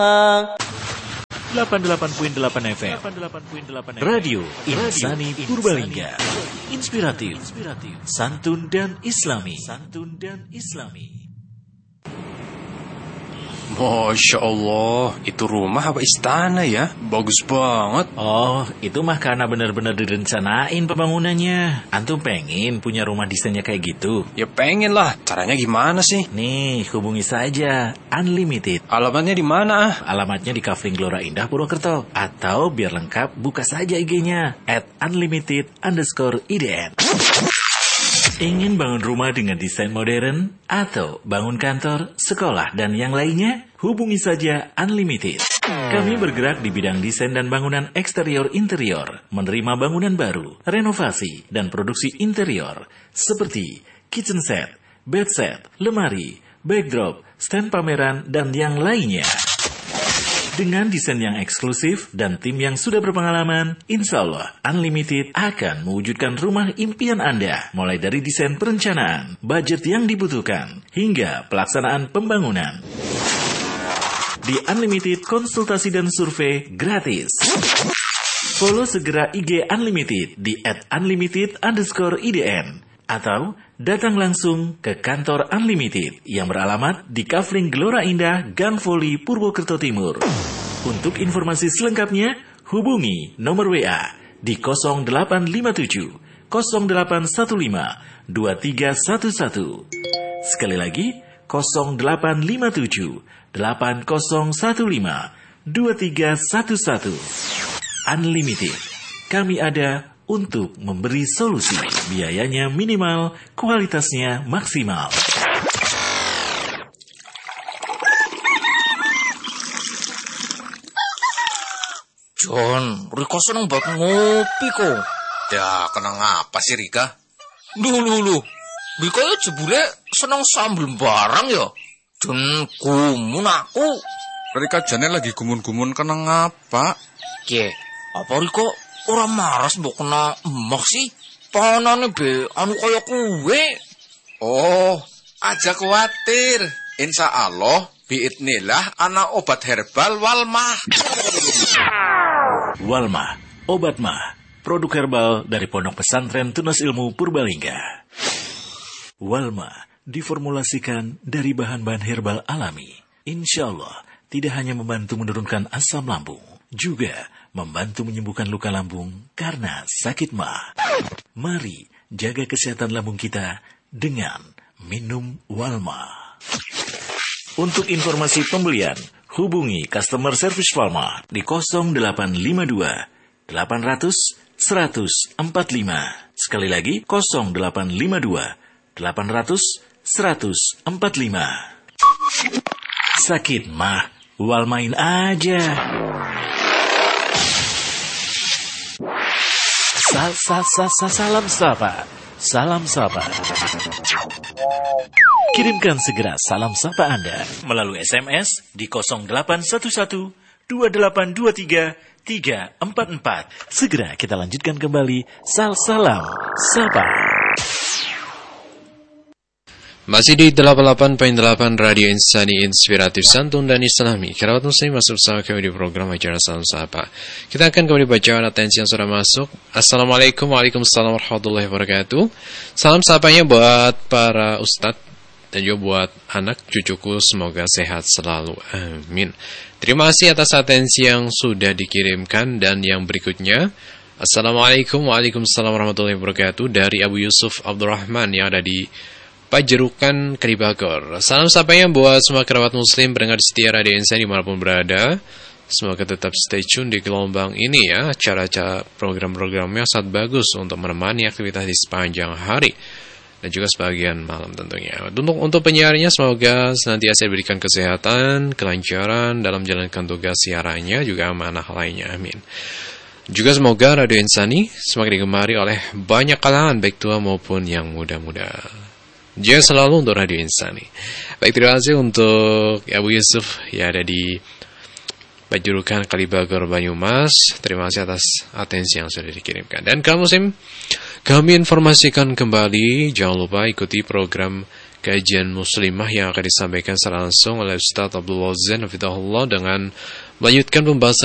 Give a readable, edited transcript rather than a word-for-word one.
88.8 FM Radio Insani Purbalingga. Inspiratif, santun dan islami. Masya Allah, itu rumah apa istana ya? Bagus banget. Oh, itu mah karena benar-benar direncanain pembangunannya. Antum pengen punya rumah desainnya kayak gitu? Ya pengen lah, caranya gimana sih? Nih, hubungi saja Unlimited. Alamatnya di mana? Alamatnya di Kafling Gelora Indah, Purwokerto. Atau biar lengkap, buka saja IG-nya @unlimited_idn. Ingin bangun rumah dengan desain modern? Atau bangun kantor, sekolah, dan yang lainnya? Hubungi saja Unlimited. Kami bergerak di bidang desain dan bangunan eksterior-interior, menerima bangunan baru, renovasi, dan produksi interior, seperti kitchen set, bed set, lemari, backdrop, stand pameran, dan yang lainnya. Dengan desain yang eksklusif dan tim yang sudah berpengalaman, insya Allah Unlimited akan mewujudkan rumah impian Anda. Mulai dari desain perencanaan, budget yang dibutuhkan, hingga pelaksanaan pembangunan. Di Unlimited, konsultasi dan survei gratis. Follow segera IG Unlimited di @unlimited_idn. Atau datang langsung ke kantor Unlimited yang beralamat di Kafling Gelora Indah, Gang Voli, Purwokerto Timur. Untuk informasi selengkapnya, hubungi nomor WA di 0857 0815 2311. Sekali lagi, 0857 8015 2311. Unlimited. Kami ada untuk memberi solusi. Biayanya minimal, kualitasnya maksimal. John, Rika seneng banget ngopi kok. Ya, kenang apa sih Rika? Lu. Rika ya jebule seneng sambel barang ya. John, gumun aku. Rika jane lagi gumun-gumun kenang apa? Ke, apa Rika orang maras mbok kena emak sih? Panane be anu kaya kuwe. Oh, aja khawatir. Insya Allah, biidnillah ana obat herbal Walmah. Walmah, obat mah, produk herbal dari Pondok Pesantren Tunas Ilmu Purbalingga. Walmah diformulasikan dari bahan-bahan herbal alami. Insya Allah, tidak hanya membantu menurunkan asam lambung, juga membantu menyembuhkan luka lambung karena sakit mah. Mari jaga kesehatan lambung kita dengan minum Walmah. Untuk informasi pembelian, hubungi customer service Walmah di 0852 800 145. Sekali lagi 0852 800 145. Sakit mah, Walmain aja. Salam sapa. Kirimkan segera salam sapa Anda melalui SMS di 0811 2823 344. Segera kita lanjutkan kembali salam sapa. Masih di 88.8 Radio Insani Inspiratif Santun dan Islami. Kerabat muslim masuk bersama kami di program acara Salam Sapa. Kita akan kembali bacakan atensi yang sudah masuk. Assalamualaikum warahmatullahi wabarakatuh. Salam sapanya buat para ustadz dan juga buat anak cucuku, semoga sehat selalu. Amin. Terima kasih atas atensi yang sudah dikirimkan. Dan yang berikutnya, Assalamualaikum warahmatullahi wabarakatuh, dari Abu Yusuf Abdurrahman yang ada di Pajerukan, Kalibagor. Salam sapanya buat semua kerabat muslim pendengar setia Radio Insani dimanapun berada. Semoga tetap stay tune di gelombang ini ya. Acara-acara program-programnya sangat bagus untuk menemani aktivitas di sepanjang hari dan juga sebagian malam tentunya. Untuk penyiarnya semoga senantiasa diberikan kesehatan, kelancaran dalam menjalankan tugas siarannya, juga amanah lainnya. Amin. Juga semoga Radio Insani semakin digemari oleh banyak kalangan, baik tua maupun yang muda-muda. Jaya selalu untuk Radio Insani. Baik, terima kasih untuk Abu Yusuf yang ada di Pajerukan, Kalibagor, Banyumas. Terima kasih atas atensi yang sudah dikirimkan. Dan kamu muslim, kami informasikan kembali, jangan lupa ikuti program kajian muslimah yang akan disampaikan secara langsung oleh Ustaz Abdul Wazan Hafizahullah dengan melanjutkan pembahasan